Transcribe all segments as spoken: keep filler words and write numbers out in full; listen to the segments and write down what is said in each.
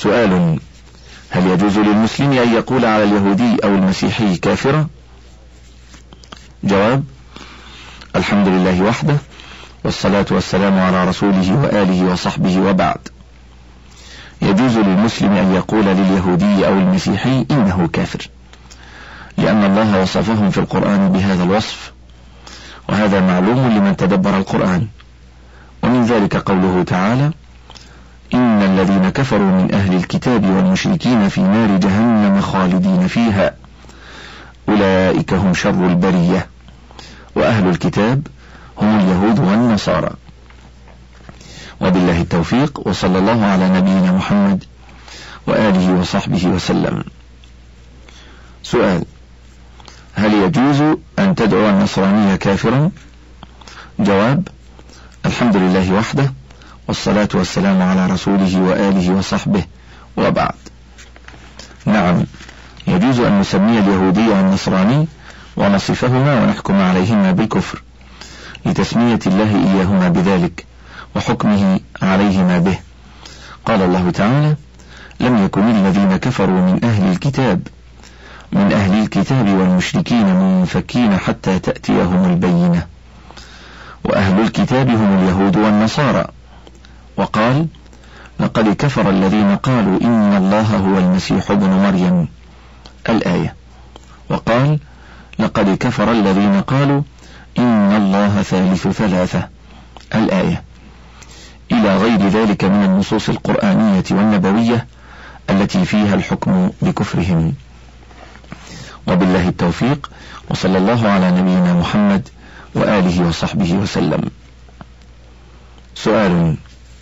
سؤال: هل يجوز للمسلم أن يقول على اليهودي أو المسيحي كافرا؟ جواب: الحمد لله وحده، والصلاة والسلام على رسوله وآله وصحبه، وبعد. يجوز للمسلم أن يقول لليهودي أو المسيحي إنه كافر، لأن الله وصفهم في القرآن بهذا الوصف، وهذا معلوم لمن تدبر القرآن. ومن ذلك قوله تعالى: إن الذين كفروا من أهل الكتاب والمشركين في نار جهنم خالدين فيها أولئك هم شر البرية، وأهل الكتاب هم اليهود والنصارى. وبالله التوفيق، وصلى الله على نبينا محمد وآله وصحبه وسلم. سؤال: هل يجوز أن تدعو النصراني كافرا؟ جواب: الحمد لله وحده، والصلاة والسلام على رسوله وآله وصحبه، وبعد. نعم، يجوز أن نسمي اليهودي والنصراني ونصفهما ونحكم عليهما بالكفر، لتسمية الله إياهما بذلك وحكمه عليهما به. قال الله تعالى: لم يكن الذين كفروا من أهل الكتاب من أهل الكتاب والمشركين منفكين حتى تأتيهم البينة، وأهل الكتاب هم اليهود والنصارى. وقال: لقد كفر الذين قالوا إن الله هو المسيح ابن مريم، الآية. وقال: لقد كفر الذين قالوا إن الله ثالث ثلاثة، الآية، إلى غير ذلك من النصوص القرآنية والنبوية التي فيها الحكم بكفرهم. وبالله التوفيق، وصلى الله على نبينا محمد وآله وصحبه وسلم. سؤال: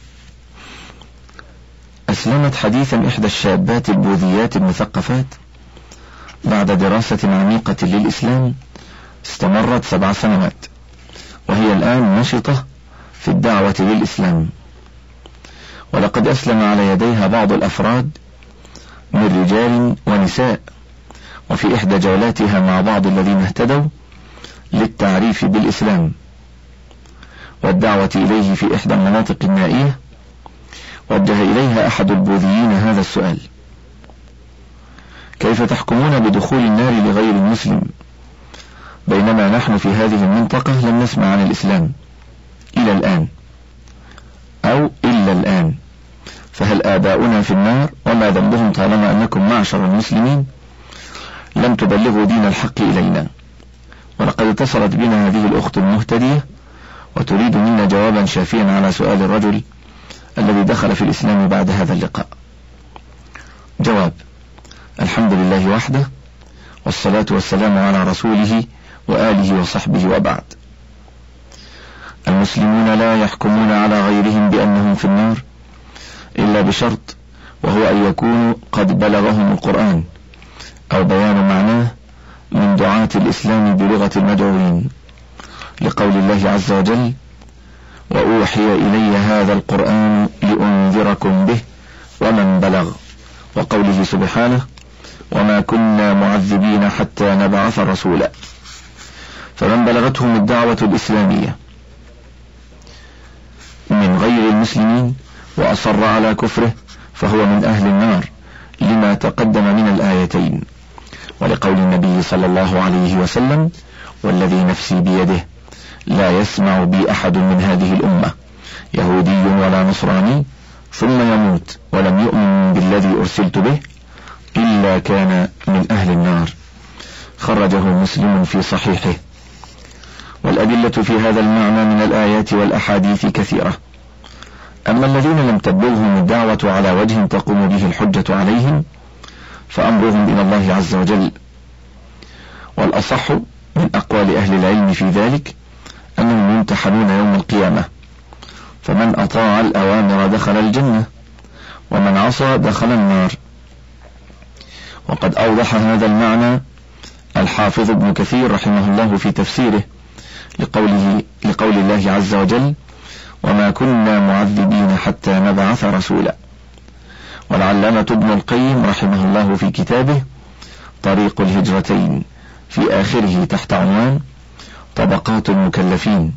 أسلمت حديثا إحدى الشابات البوذيات المثقفات بعد دراسة عميقة للإسلام استمرت سبع سنوات، وهي الآن نشطة في الدعوة للإسلام. ولقد أسلم على يديها بعض الأفراد من رجال ونساء، وفي إحدى جولاتها مع بعض الذين اهتدوا للتعريف بالإسلام والدعوة إليه في إحدى المناطق النائية، وجه إليها أحد البوذيين هذا السؤال: كيف تحكمون بدخول النار لغير المسلم، بينما نحن في هذه المنطقة لم نسمع عن الإسلام إلى الآن أو إلا الآن، فهل آباؤنا في النار وما ذنبهم طالما أنكم معشر المسلمين لم تبلغوا دين الحق إلينا؟ ولقد اتصلت بنا هذه الأخت المهتدية وتريد منا جوابا شافيا على سؤال الرجل الذي دخل في الإسلام بعد هذا اللقاء. جواب: الحمد لله وحده، والصلاة والسلام على رسوله وآله وصحبه، وبعد. المسلمون لا يحكمون على غيرهم بأنهم في النار إلا بشرط، وهو أن يكونوا قد بلغهم القرآن أو بيان معناه من دعاة الإسلام بلغة المدعوين، لقول الله عز وجل: وأوحي إلي هذا القرآن لأنذركم به ومن بلغ، وقوله سبحانه: وما كنا معذبين حتى نبعث رسولا. فمن بلغتهم الدعوة الإسلامية من غير المسلمين وأصر على كفره فهو من أهل النار، لما تقدم من الآيتين، ولقول النبي صلى الله عليه وسلم: والذي نفسي بيده لا يسمع بي أحد من هذه الأمة يهودي ولا نصراني ثم يموت ولم يؤمن بالذي أرسلت به إلا كان من أهل النار. خرجه مسلم في صحيحه. والأدلة في هذا المعنى من الآيات والأحاديث كثيرة. أما الذين لم تبلغهم الدعوة على وجه تقوم به الحجة عليهم فأمرهم إلى الله عز وجل. والأصح من أقوال أهل العلم في ذلك أنهم يمتحنون يوم القيامة، فمن أطاع الأوامر دخل الجنة، ومن عصى دخل النار. وقد أوضح هذا المعنى الحافظ ابن كثير رحمه الله في تفسيره لقوله لقول الله عز وجل: وما كنا معذبين حتى نبعث رسولا. والعلامة ابن القيم رحمه الله في كتابه طريق الهجرتين في آخره تحت عنوان طبقات المكلفين،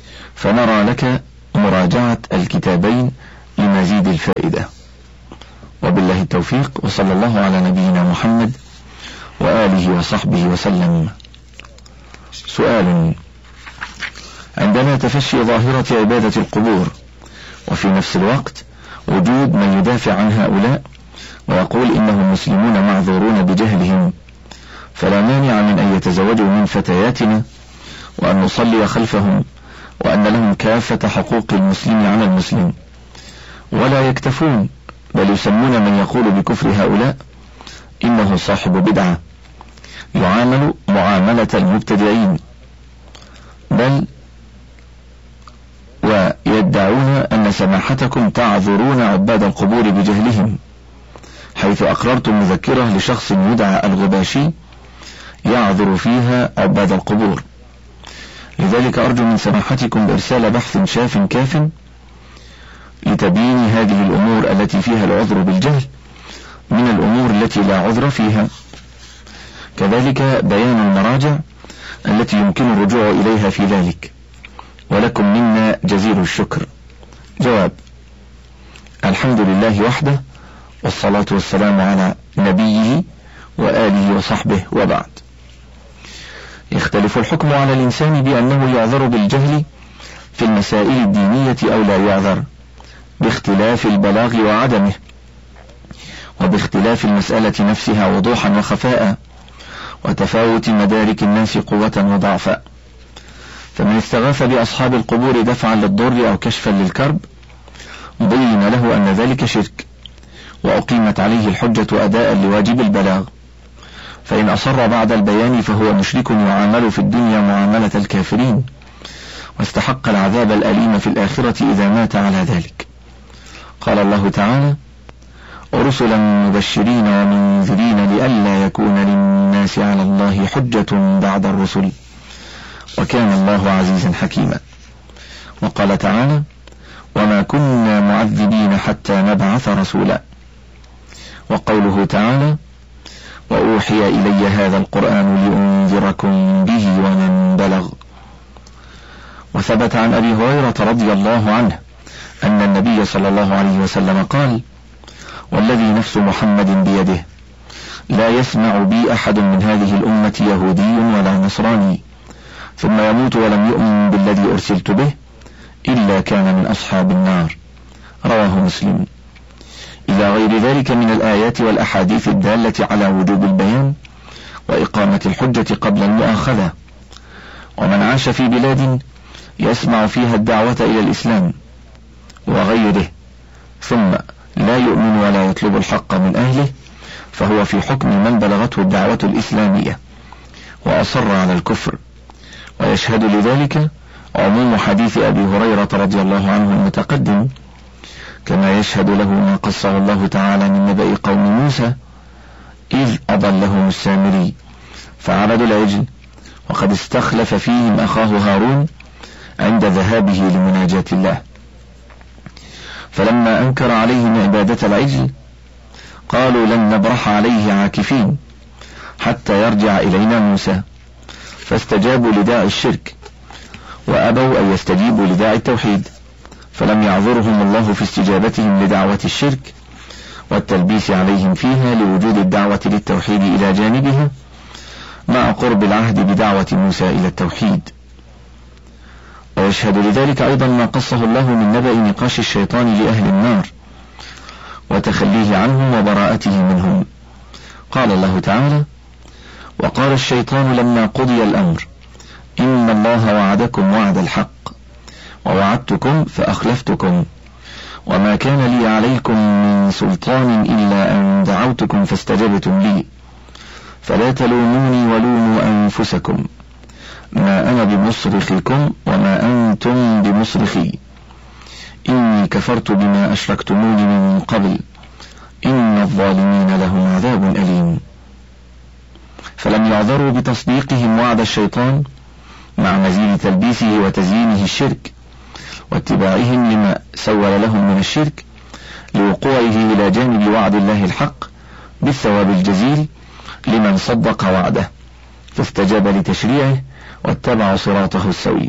فنرى لك مراجعة الكتابين لمزيد الفائدة. وبالله التوفيق، وصلى الله على نبينا محمد وآله وصحبه وسلم. سؤال: عندنا تفشي ظاهرة عبادة القبور، وفي نفس الوقت وجود من يدافع عن هؤلاء ويقول إنهم مسلمون معذورون بجهلهم، فلا مانع من أن يتزوجوا من فتياتنا وأن نصلي خلفهم، وأن لهم كافة حقوق المسلم على المسلم، ولا يكتفون بل يسمون من يقول بكفر هؤلاء إنه صاحب بدعة يعامل معاملة المبتدعين، بل ويدعون أن سماحتكم تعذرون عباد القبور بجهلهم، حيث أقررتم مذكرة لشخص يدعى الغباشي يعذر فيها عباد القبور. لذلك أرجو من سماحتكم إرسال بحث شاف كاف لتبيين هذه الأمور التي فيها العذر بالجهل من الأمور التي لا عذر فيها، كذلك بيان المراجع التي يمكن الرجوع إليها في ذلك، ولكم منا جزيل الشكر. جواب: الحمد لله وحده، والصلاة والسلام على نبيه وآله وصحبه، وبعد. يختلف الحكم على الإنسان بأنه يعذر بالجهل في المسائل الدينية أو لا يعذر، باختلاف البلاغ وعدمه، وباختلاف المسألة نفسها وضوحا وخفاء، وتفاوت مدارك الناس قوة وضعفا. فمن استغاث بأصحاب القبور دفعا للضر أو كشفا للكرب بين له أن ذلك شرك، وأقيمت عليه الحجة أداء لواجب البلاغ، فإن أصر بعد البيان فهو مشرك يعامل في الدنيا معاملة الكافرين، واستحق العذاب الأليم في الآخرة إذا مات على ذلك. قال الله تعالى: رسلا مبشرين ومنذرين لئلا يكون للناس على الله حجة بعد الرسل، وكان الله عزيزا حكيما. وقال تعالى: وما كنا معذبين حتى نبعث رسولا. وقوله تعالى: وأوحي إلي هذا القرآن لأنذركم به ومن بلغ. وثبت عن أبي هريرة رضي الله عنه أن النبي صلى الله عليه وسلم قال: والذي نفس محمد بيده لا يسمع بي أحد من هذه الأمة يهودي ولا نصراني ثم يموت ولم يؤمن بالذي أرسلت به إلا كان من أصحاب النار. رواه مسلم. إلى غير ذلك من الآيات والأحاديث الدالة على وجوب البيان وإقامة الحجة قبل المؤاخذة. ومن عاش في بلاد يسمع فيها الدعوة إلى الإسلام وغيره ثم لا يؤمن ولا يطلب الحق من أهله، فهو في حكم من بلغته الدعوة الإسلامية وأصر على الكفر. ويشهد لذلك عموم حديث أبي هريرة رضي الله عنه المتقدم، كما يشهد له ما قصه الله تعالى من نبأ قوم موسى إذ أضلهم السامري فعبدوا العجل، وقد استخلف فيهم أخاه هارون عند ذهابه لمناجاة الله، فلما أنكر عليهم عبادة العجل قالوا لن نبرح عليه عاكفين حتى يرجع إلينا موسى، فاستجابوا لداعي الشرك وأبوا أن يستجيبوا لداعي التوحيد، فلم يعذرهم الله في استجابتهم لدعوة الشرك والتلبيس عليهم فيها لوجود الدعوة للتوحيد إلى جانبها مع قرب العهد بدعوة موسى إلى التوحيد. ويشهد لذلك أيضا ما قصه الله من نبأ نقاش الشيطان لأهل النار وتخليه عنهم وبراءته منهم. قال الله تعالى: وقال الشيطان لما قضي الأمر إن الله وعدكم وعد الحق ووعدتكم فأخلفتكم وما كان لي عليكم من سلطان إلا أن دعوتكم فاستجبتم لي فلا تلوموني ولوموا أنفسكم ما أنا بمصرخكم وما أنتم بمصرخي إني كفرت بما أشركتموني من قبل إن الظالمين لهم عذاب أليم. فلم يعذروا بتصديقهم وعد الشيطان مع مزيد تلبيسه وتزيينه الشرك واتباعهم لما سول لهم من الشرك لوقوعه إلى جانب وعد الله الحق بالثواب الجزيل لمن صدق وعده فاستجاب لتشريعه واتبع صراطه السوي.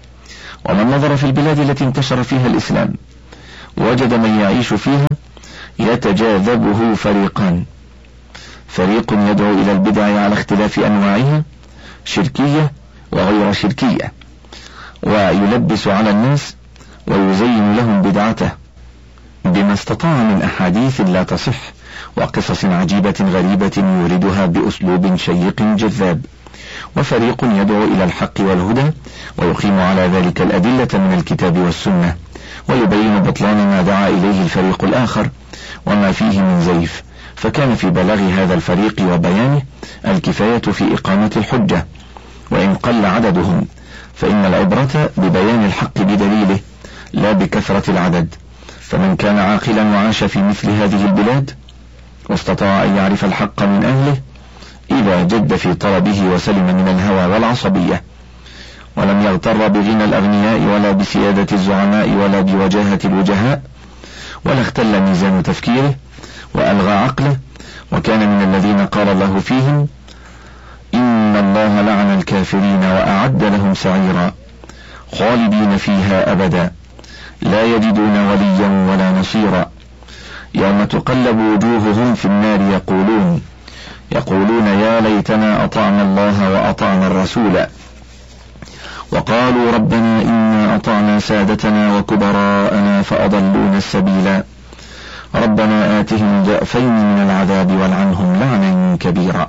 ومن نظر في البلاد التي انتشر فيها الإسلام وجد من يعيش فيها يتجاذبه فريقان: فريق يدعو إلى البدع على اختلاف أنواعها، شركية وغير شركية، ويلبس على الناس ويزين لهم بدعته بما استطاع من أحاديث لا تصح وقصص عجيبة غريبة يوردها بأسلوب شيق جذاب. وفريق يدعو إلى الحق والهدى ويقيم على ذلك الأدلة من الكتاب والسنة، ويبين بطلان ما دعا إليه الفريق الآخر وما فيه من زيف، فكان في بلاغ هذا الفريق وبيانه الكفاية في إقامة الحجة وإن قل عددهم، فإن العبرة ببيان الحق بدليله لا بكثرة العدد. فمن كان عاقلا وعاش في مثل هذه البلاد واستطاع أن يعرف الحق من أهله إذا جد في طلبه وسلم من الهوى والعصبية، ولم يغتر بغنى الأغنياء ولا بسيادة الزعماء ولا بوجاهة الوجهاء، ولا اختل ميزان تفكيره وألغى عقله، وكان من الذين قال الله فيهم: إن الله لعن الكافرين وأعد لهم سعيرا خالدين فيها أبدا لا يجدون وليا ولا نصيرا يوم تقلب وجوههم في النار يقولون يقولون يا ليتنا أطعنا الله وأطعنا الرسول وقالوا ربنا إنا أطعنا سادتنا وكبراءنا فأضلونا السبيلا ربنا آتهم ضعفين من العذاب والعنهم لعنا كبيرا.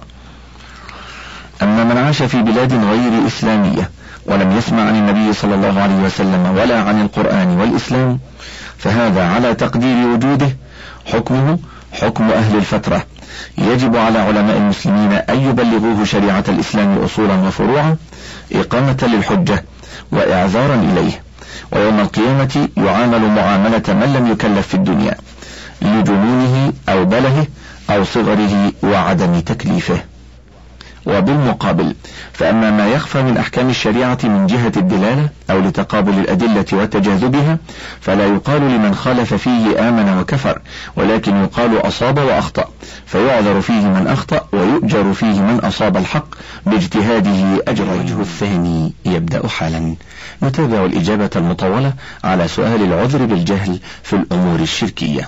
أما من عاش في بلاد غير إسلامية ولم يسمع عن النبي صلى الله عليه وسلم ولا عن القرآن والإسلام، فهذا على تقدير وجوده حكمه حكم أهل الفترة، يجب على علماء المسلمين أن يبلغوه شريعة الإسلام أصولا وفروعا إقامة للحجة وإعذارا إليه، ويوم القيامة يعامل معاملة من لم يكلف في الدنيا لجنونه أو بله أو صغره وعدم تكليفه. وبالمقابل فأما ما يخفى من أحكام الشريعة من جهة الدلالة أو لتقابل الأدلة وتجاذبها فلا يقال لمن خالف فيه آمن وكفر، ولكن يقال أصاب وأخطأ، فيعذر فيه من أخطأ ويؤجر فيه من أصاب الحق باجتهاده أجر. الوجه الثاني يبدأ حالا. نتابع الإجابة المطولة على سؤال العذر بالجهل في الأمور الشركية.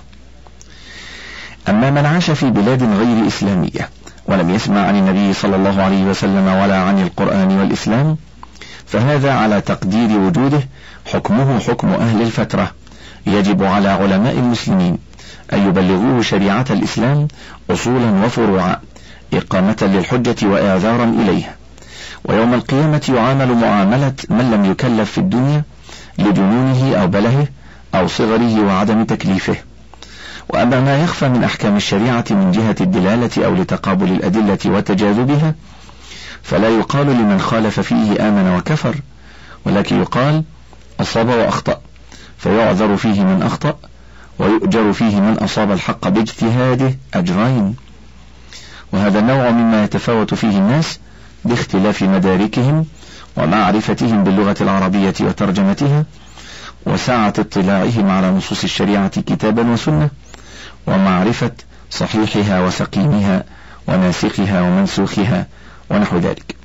أما من عاش في بلاد غير إسلامية ولم يسمع عن النبي صلى الله عليه وسلم ولا عن القرآن والإسلام، فهذا على تقدير وجوده حكمه حكم أهل الفترة، يجب على علماء المسلمين أن يبلغوه شريعة الإسلام أصولا وفروعا إقامة للحجة وإعذارا إليه، ويوم القيامة يعامل معاملة من لم يكلف في الدنيا لجنونه أو بلهه أو صغره وعدم تكليفه. وأما ما يخفى من أحكام الشريعة من جهة الدلالة أو لتقابل الأدلة وتجاذبها فلا يقال لمن خالف فيه آمن وكفر، ولكن يقال أصاب وأخطأ، فيعذر فيه من أخطأ ويؤجر فيه من أصاب الحق باجتهاده أجرين. وهذا النوع مما يتفاوت فيه الناس باختلاف مداركهم ومعرفتهم باللغة العربية وترجمتها وسعة اطلاعهم على نصوص الشريعة كتابا وسنة ومعرفة صحيحها وسقيمها وناسخها ومنسوخها ونحو ذلك.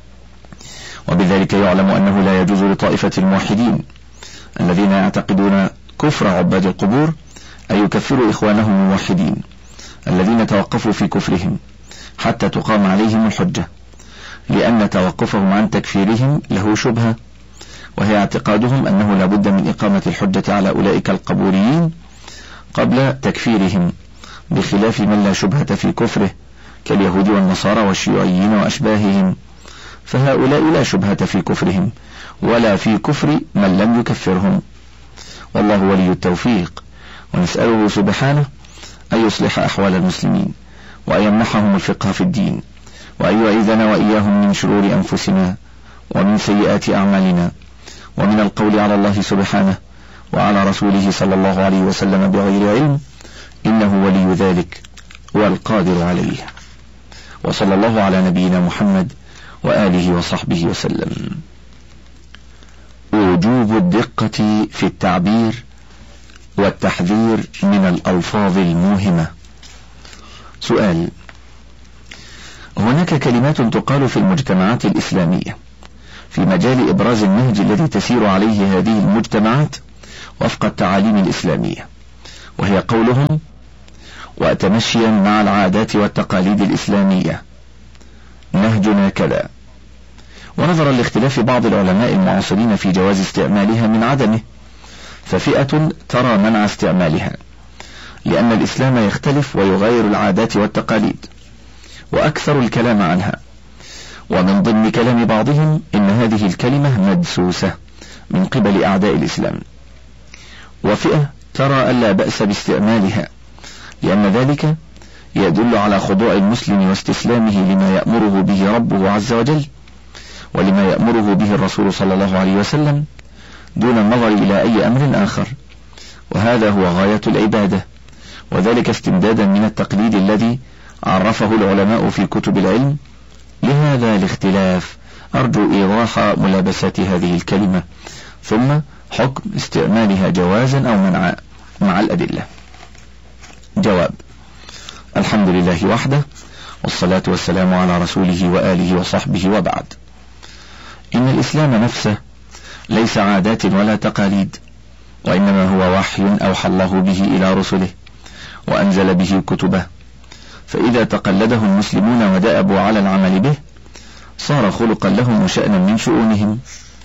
وبذلك يعلم أنه لا يجوز لطائفة الموحدين الذين يعتقدون كفر عباد القبور أن يكفروا إخوانهم الموحدين الذين توقفوا في كفرهم حتى تقام عليهم الحجة، لأن توقفهم عن تكفيرهم له شبهة، وهي اعتقادهم أنه لا بد من إقامة الحجة على أولئك القبوريين قبل تكفيرهم، بخلاف من لا شبهة في كفره كاليهود والنصارى والشيوعيين وأشباههم، فهؤلاء لا شبهة في كفرهم ولا في كفر من لم يكفرهم، والله ولي التوفيق، ونسأله سبحانه أن يصلح أحوال المسلمين وأن يمنحهم الفقه في الدين وأن يعيذنا وإياهم من شرور أنفسنا ومن سيئات أعمالنا ومن القول على الله سبحانه وعلى رسوله صلى الله عليه وسلم بغير علم، إنه ولي ذلك والقادر عليه. وصلى الله على نبينا محمد وآله وصحبه وسلم. وجوب الدقة في التعبير والتحذير من الألفاظ الموهمة. سؤال: هناك كلمات تقال في المجتمعات الإسلامية في مجال إبراز النهج الذي تسير عليه هذه المجتمعات وفق التعاليم الإسلامية، وهي قولهم: وتمشيا مع العادات والتقاليد الإسلامية. نهجنا كذا. ونظرا لاختلاف بعض العلماء المعاصرين في جواز استعمالها من عدمه، ففئة ترى منع استعمالها لأن الإسلام يختلف ويغير العادات والتقاليد، وأكثر الكلام عنها. ومن ضمن كلام بعضهم إن هذه الكلمة مدسوسة من قبل أعداء الإسلام. وفئة ترى ألا بأس باستعمالها لأن ذلك يدل على خضوع المسلم واستسلامه لما يأمره به ربه عز وجل ولما يأمره به الرسول صلى الله عليه وسلم دون النظر إلى أي أمر آخر، وهذا هو غاية العبادة، وذلك استمدادا من التقليد الذي عرفه العلماء في كتب العلم. لهذا الاختلاف أرجو إيضاح ملابسات هذه الكلمة، ثم حكم استعمالها جوازا أو منعا مع الأدلة. جواب: الحمد لله وحده، والصلاة والسلام على رسوله وآله وصحبه، وبعد. إن الإسلام نفسه ليس عادات ولا تقاليد، وإنما هو وحي أوحى الله به إلى رسله وأنزل به كتبه، فإذا تقلده المسلمون ودأبوا على العمل به صار خلقا لهم وشأنا من شؤونهم.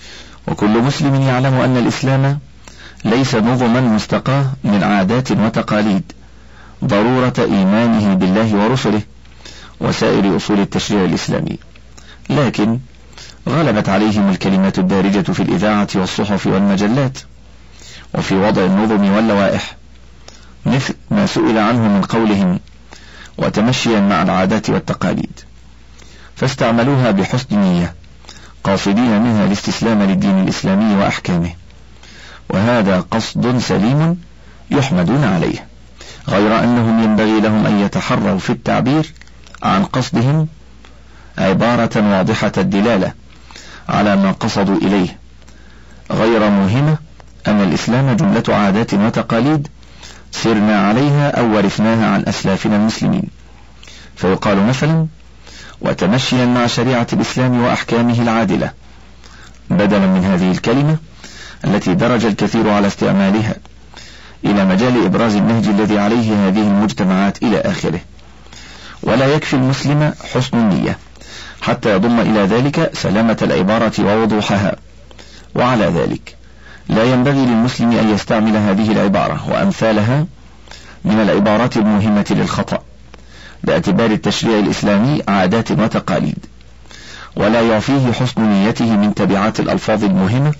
وكل مسلم يعلم أن الإسلام ليس نظما مستقاه من عادات وتقاليد، ضرورة إيمانه بالله ورسله وسائر أصول التشريع الإسلامي، لكن غلبت عليهم الكلمات الدارجة في الإذاعة والصحف والمجلات وفي وضع النظم واللوائح، مثل ما سئل عنه من قولهم وتمشيا مع العادات والتقاليد، فاستعملوها بحسن نية قاصدين منها الاستسلام للدين الإسلامي وأحكامه، وهذا قصد سليم يحمدون عليه، غير أنهم ينبغي لهم أن يتحروا في التعبير عن قصدهم عبارة واضحة الدلالة على ما قصدوا إليه، غير موهمة أن الإسلام جملة عادات وتقاليد سرنا عليها أو ورثناها عن أسلافنا المسلمين، فيقال مثلا وتمشيا مع شريعة الإسلام وأحكامه العادلة، بدلا من هذه الكلمة التي درج الكثير على استعمالها إلى مجال إبراز النهج الذي عليه هذه المجتمعات إلى آخره. ولا يكفي المسلم حسن النية حتى يضم إلى ذلك سلامة العبارة ووضوحها، وعلى ذلك لا ينبغي للمسلم أن يستعمل هذه العبارة وأمثالها من العبارات الموهمة للخطأ باعتبار التشريع الإسلامي عادات وتقاليد، ولا يعفيه حسن نيته من تبعات الألفاظ الموهمة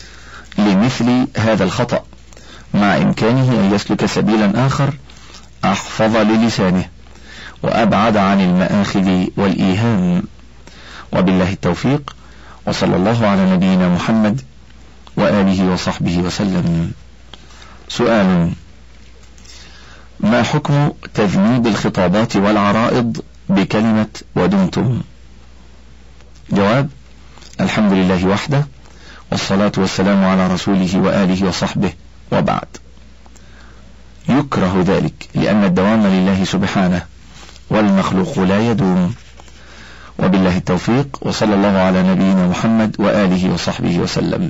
لمثل هذا الخطأ، مع إمكانه أن يسلك سبيلا آخر أحفظ للسانه وأبعد عن المآخذ والإيهام. وبالله التوفيق، وصلى الله على نبينا محمد وآله وصحبه وسلم. سؤال: ما حكم تذنيب الخطابات والعرائض بكلمة ودمتم؟ جواب: الحمد لله وحده، والصلاة والسلام على رسوله وآله وصحبه، وبعد. يكره ذلك لأن الدوام لله سبحانه والمخلوق لا يدوم. وبالله التوفيق، وصلى الله على نبينا محمد وآله وصحبه وسلم.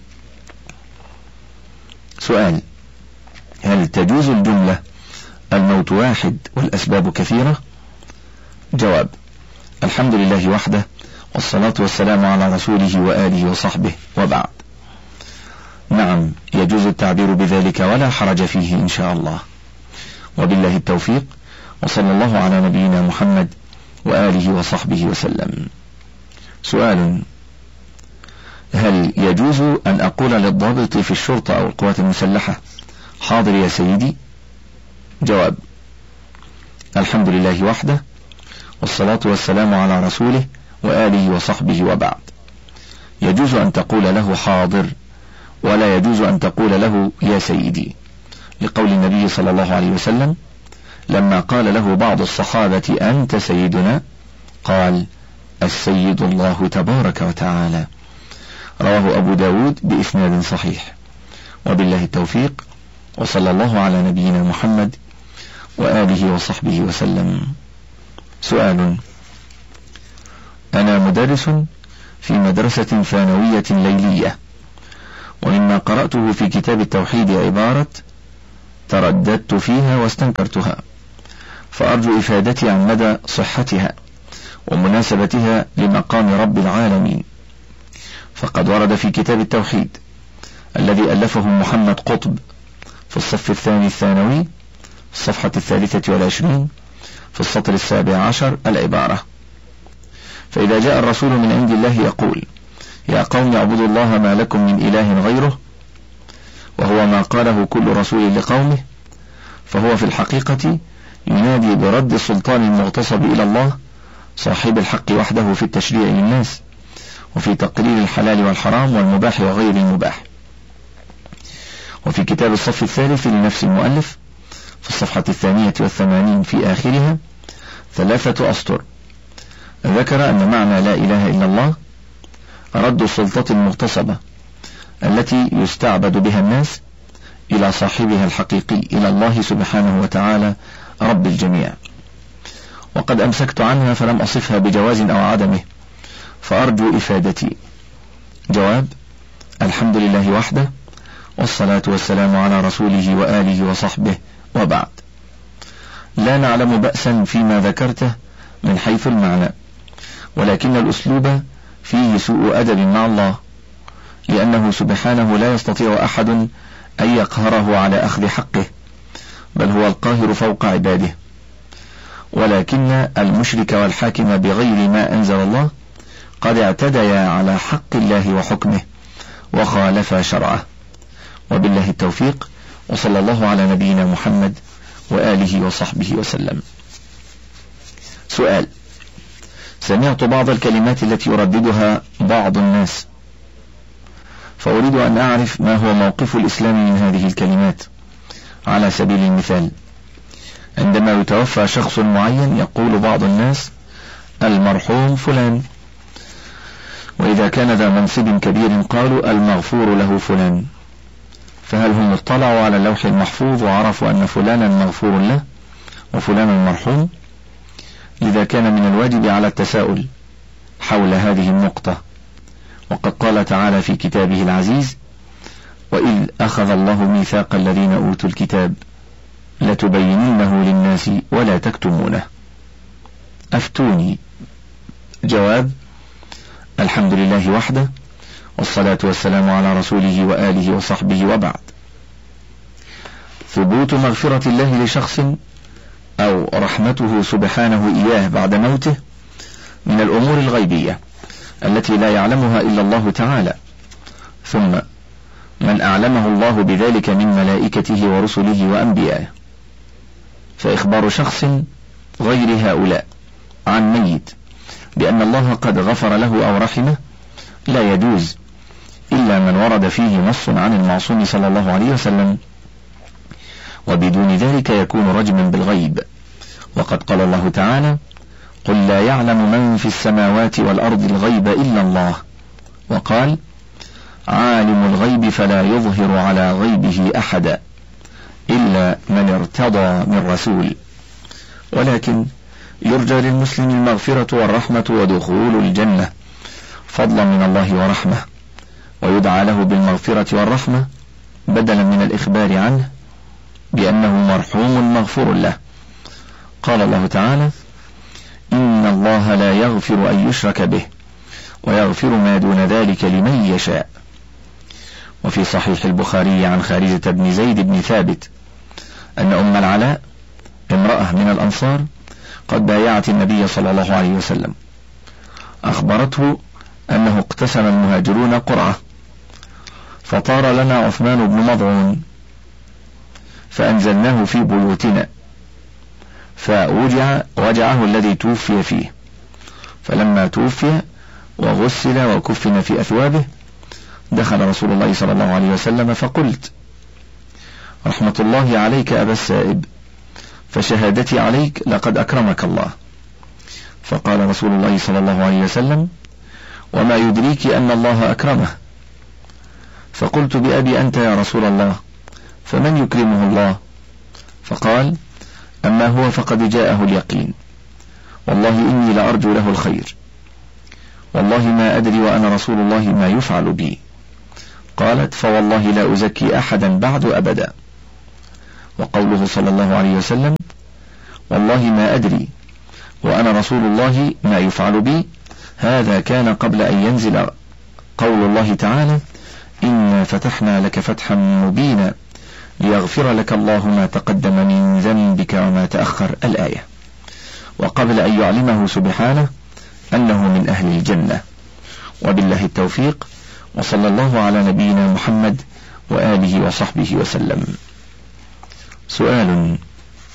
سؤال: هل تجوز الجملة الموت واحد والأسباب كثيرة؟ جواب: الحمد لله وحده، والصلاة والسلام على رسوله وآله وصحبه، وبعد. نعم، يجوز التعبير بذلك ولا حرج فيه إن شاء الله. وبالله التوفيق، وصلى الله على نبينا محمد وآله وصحبه وسلم. سؤال: هل يجوز أن أقول للضابط في الشرطة أو القوات المسلحة حاضر يا سيدي؟ جواب: الحمد لله وحده، والصلاة والسلام على رسوله وآله وصحبه، وبعد. يجوز أن تقول له حاضر، ولا يجوز أن تقول له يا سيدي، لقول النبي صلى الله عليه وسلم لما قال له بعض الصحابة أنت سيدنا قال: السيد الله تبارك وتعالى. رواه أبو داود بإسناد صحيح. وبالله التوفيق، وصلى الله على نبينا محمد وآله وصحبه وسلم. سؤال: أنا مدرس في مدرسة ثانوية ليلية، ومما قرأته في كتاب التوحيد عبارة ترددت فيها واستنكرتها، فأرجو إفادتي عن مدى صحتها ومناسبتها لمقام رب العالمين. فقد ورد في كتاب التوحيد الذي ألفه محمد قطب في الصف الثاني الثانوي الصفحة الثالثة والعشرين في السطر السابع عشر العبارة: فإذا جاء الرسول من عند الله يقول يا قوم اعبدوا الله ما لكم من إله غيره، وهو ما قاله كل رسول لقومه، فهو في الحقيقة ينادي برد السلطان المغتصب إلى الله صاحب الحق وحده في التشريع للناس وفي تقرير الحلال والحرام والمباح وغير المباح. وفي كتاب الصف الثالث لنفس المؤلف في الصفحة الثانية والثمانين في آخرها ثلاثة أسطر ذكر أن معنى لا إله إلا الله رد السلطة المغتصبة التي يستعبد بها الناس إلى صاحبها الحقيقي، إلى الله سبحانه وتعالى رب الجميع. وقد أمسكت عنها فلم أصفها بجواز أو عدمه، فأرجو إفادتي. جواب: الحمد لله وحده، والصلاة والسلام على رسوله وآله وصحبه، وبعد. لا نعلم بأسا فيما ذكرته من حيث المعنى، ولكن الأسلوب فيه سوء أدب مع الله، لأنه سبحانه لا يستطيع أحد أن يقهره على أخذ حقه، بل هو القاهر فوق عباده. ولكن المشرك والحاكم بغير ما أنزل الله قد اعتديا على حق الله وحكمه وخالفا شرعه. وبالله التوفيق، وصلى الله على نبينا محمد وآله وصحبه وسلم. سؤال: سمعت بعض الكلمات التي يرددها بعض الناس، فأريد أن أعرف ما هو موقف الإسلام من هذه الكلمات. على سبيل المثال، عندما يتوفى شخص معين يقول بعض الناس المرحوم فلان، وإذا كان ذا منصب كبير قالوا المغفور له فلان. فهل هم اطلعوا على اللوح المحفوظ وعرفوا أن فلانا مغفور له وفلانا مرحوم؟ لذا كان من الواجب على التساؤل حول هذه النقطة. وقد قال تعالى في كتابه العزيز: وإذ أخذ الله ميثاق الذين أوتوا الكتاب لتبيننه للناس ولا تكتمونه. أفتوني. جواب: الحمد لله وحده، والصلاة والسلام على رسوله وآله وصحبه، وبعد. ثبوت مغفرة الله لشخص أو رحمته سبحانه إياه بعد موته من الأمور الغيبية التي لا يعلمها إلا الله تعالى، ثم من أعلمه الله بذلك من ملائكته ورسله وأنبيائه. فإخبار شخص غير هؤلاء عن ميت بأن الله قد غفر له أو رحمه لا يجوز إلا من ورد فيه نص عن المعصوم صلى الله عليه وسلم، وبدون ذلك يكون رجما بالغيب. وقد قال الله تعالى: قل لا يعلم من في السماوات والأرض الغيب إلا الله. وقال: عالم الغيب فلا يظهر على غيبه أحدا إلا من ارتضى من رسول. ولكن يرجى للمسلم المغفرة والرحمة ودخول الجنة فضلا من الله ورحمة، ويدعى له بالمغفرة والرحمة بدلا من الإخبار عنه بأنه مرحوم مغفور له. قال الله تعالى: إن الله لا يغفر أن يشرك به ويغفر ما دون ذلك لمن يشاء. وفي صحيح البخاري عن خارجة بن زيد بن ثابت أن أم العلاء امرأة من الأنصار قد بايعت النبي صلى الله عليه وسلم، أخبرته أنه اقتسم المهاجرون قرعة، فطار لنا عثمان بن مضعون فأنزلناه في بيوتنا، فوجع وجعه الذي توفي فيه، فلما توفي وغسل وكفن في أثوابه دخل رسول الله صلى الله عليه وسلم فقلت: رحمة الله عليك أبا السائب، فشهادتي عليك لقد أكرمك الله. فقال رسول الله صلى الله عليه وسلم: وما يدريك أن الله أكرمه؟ فقلت: بأبي أنت يا رسول الله، فمن يكرمه الله؟ فقال: أما هو فقد جاءه اليقين، والله إني لأرجو له الخير، والله ما أدري وأنا رسول الله ما يفعل بي. قالت: فوالله لا أزكي أحدا بعد أبدا. وقوله صلى الله عليه وسلم: والله ما أدري وأنا رسول الله ما يفعل بي، هذا كان قبل أن ينزل قول الله تعالى إنا فتحنا لك فتحا مبينا ليغفر لك الله ما تقدم من ذنبك وما تأخر الآية، وقبل أن يعلمه سبحانه أنه من أهل الجنة. وبالله التوفيق، وصلى الله على نبينا محمد وآله وصحبه وسلم. سؤال: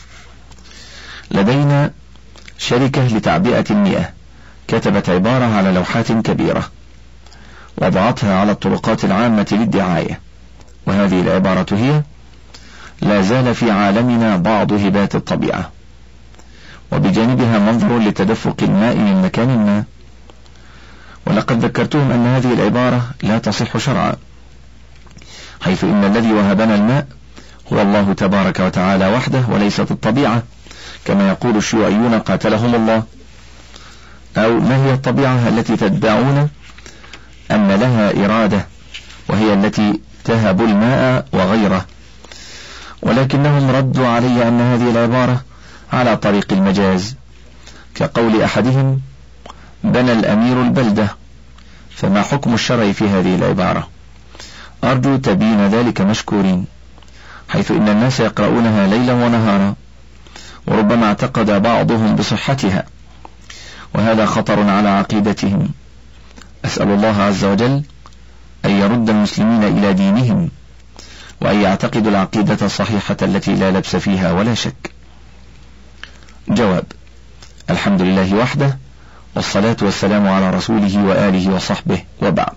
لدينا شركة لتعبئة المياه كتبت عبارة على لوحات كبيرة وضعتها على الطرقات العامة للدعاية، وهذه العبارة هي: لا زال في عالمنا بعض هبات الطبيعة، وبجانبها منظر لتدفق الماء من مكان ما. ولقد ذكرتهم أن هذه العبارة لا تصح شرعا، حيث إن الذي وهبنا الماء هو الله تبارك وتعالى وحده وليست الطبيعة، كما يقول الشيوعيون قاتلهم الله. أو ما هي الطبيعة التي تدعون أن لها إرادة وهي التي تهب الماء وغيره؟ ولكنهم ردوا علي أن هذه العبارة على طريق المجاز، كقول أحدهم: بنى الأمير البلدة، فما حكم الشرع في هذه العبارة؟ أرجو تبين ذلك مشكورين، حيث إن الناس يقرؤونها ليلا ونهارا، وربما اعتقد بعضهم بصحتها، وهذا خطر على عقيدتهم. أسأل الله عز وجل أن يرد المسلمين إلى دينهم، وأن يعتقدوا العقيدة الصحيحة التي لا لبس فيها ولا شك. جواب: الحمد لله وحده، والصلاة والسلام على رسوله وآله وصحبه، وبعد.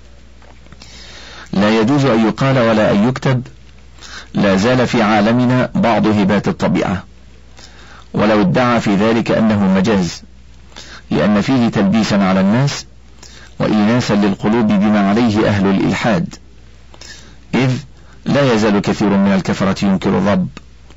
لا يجوز أن يقال ولا أن يكتب لا زال في عالمنا بعض هبات الطبيعة، ولو ادعى في ذلك أنه مجاز، لأن فيه تلبيسا على الناس وإيناسا للقلوب بما عليه أهل الإلحاد، إذ لا يزال كثير من الكفرة ينكر الرب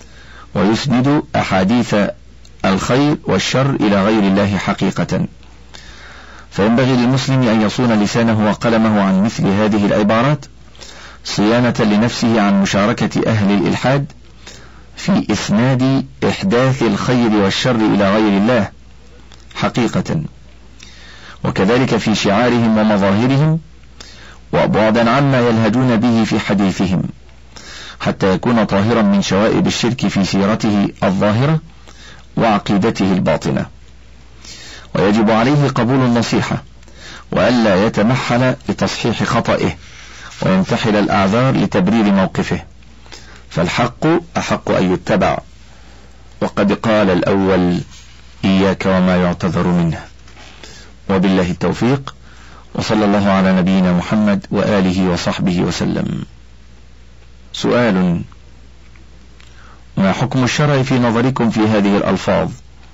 ويسند أحاديث الخير والشر إلى غير الله حقيقة. فينبغي للمسلم أن يصون لسانه وقلمه عن مثل هذه العبارات، صيانة لنفسه عن مشاركة أهل الإلحاد في إسناد إحداث الخير والشر إلى غير الله حقيقة، وكذلك في شعارهم ومظاهرهم، وبعدا عما يلهجون به في حديثهم، حتى يكون طاهرا من شوائب الشرك في سيرته الظاهرة وعقيدته الباطنة. ويجب عليه قبول النصيحة، وألا يتمحل لتصحيح خطئه وينتحل الأعذار لتبرير موقفه، فالحق أحق أن يتبع. وقد قال الأول: إياك وما يعتذر منه. وبالله التوفيق، وصلى الله على نبينا محمد وآله وصحبه وسلم. سؤال: ما حكم الشرع في نظركم في هذه الألفاظ؟